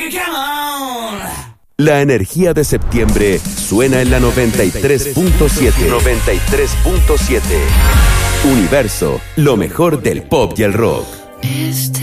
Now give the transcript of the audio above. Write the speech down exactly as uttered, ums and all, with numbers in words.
La energía de septiembre suena en la noventa y tres punto siete. noventa y tres punto siete. Universo, lo mejor del pop y el rock.